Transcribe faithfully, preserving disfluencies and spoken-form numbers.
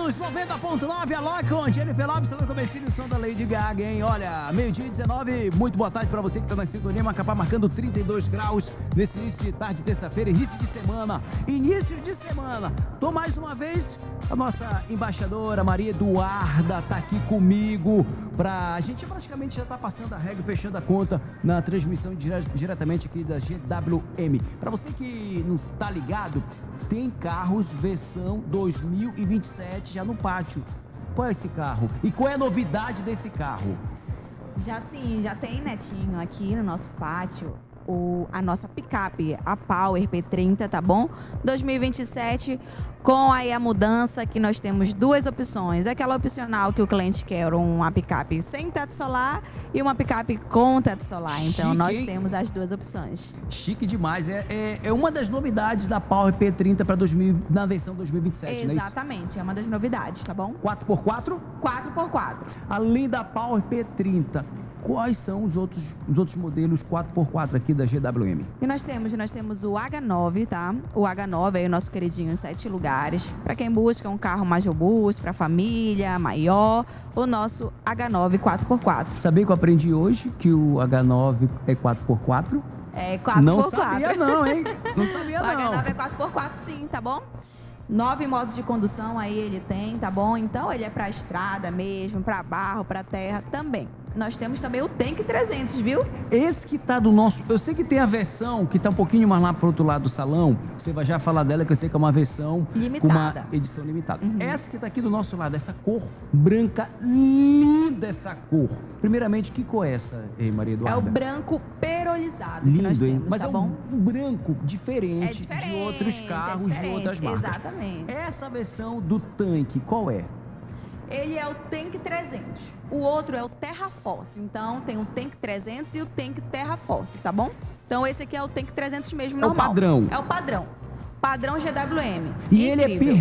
Bônus noventa ponto nove, Alok com Jennifer Lopes, no comecinho do som da Lady Gaga, hein? Olha, meio-dia e dezenove, muito boa tarde pra você que tá na sintonia, Macapá marcando trinta e dois graus nesse início de tarde, terça-feira, início de semana, início de semana. Tô mais uma vez, a nossa embaixadora Maria Eduarda tá aqui comigo pra... A gente praticamente já tá passando a regra, fechando a conta na transmissão dire... diretamente aqui da G W M. Pra você que não tá ligado, tem carros versão dois mil e vinte e sete já no pátio. Qual é esse carro? E qual é a novidade desse carro? Já sim, já tem, Netinho, aqui no nosso pátio, o, a nossa picape, a Power P trinta, tá bom? dois mil e vinte e sete, com aí a mudança que nós temos duas opções. Aquela opcional que o cliente quer, uma picape sem teto solar e uma picape com teto solar. Então, Chique, nós hein? temos as duas opções. Chique demais. É, é, é uma das novidades da Power P trinta para dois mil, na versão dois mil e vinte e sete, não é isso? Exatamente, é uma das novidades, tá bom? quatro por quatro? quatro por quatro. Além da Power P trinta, quais são os outros, os outros modelos quatro por quatro aqui da G W M? E nós temos, nós temos o H nove, tá? O H nove é o nosso queridinho em sete lugares. Para quem busca um carro mais robusto, para família, maior, o nosso H nove quatro por quatro. Sabia que eu aprendi hoje que o H nove é quatro por quatro? É quatro Não por quatro. sabia não, hein? Não sabia O não. H nove é quatro por quatro sim, tá bom? Nove modos de condução aí ele tem, tá bom? Então ele é para estrada mesmo, para barro, para terra também. Nós temos também o Tank trezentos, viu? Esse que tá do nosso... Eu sei que tem a versão que tá um pouquinho mais lá pro outro lado do salão. Você vai já falar dela, que eu sei que é uma versão... Limitada. Com uma edição limitada. Uhum. Essa que tá aqui do nosso lado, essa cor branca, linda essa cor. Primeiramente, que cor é essa, hein, Maria Eduarda? É o branco perolizado Lindo, que nós hein? temos, Mas tá é um, bom? um branco diferente, É diferente de outros carros, é de outras marcas. Exatamente. Essa versão do tanque, qual é? Ele é o Tank trezentos. O outro é o Terra Force. Então, tem o Tank trezentos e o Tank Terra Force, tá bom? Então, esse aqui é o Tank trezentos mesmo, É o normal. padrão. É o padrão. Padrão G W M. E ele é Incrível.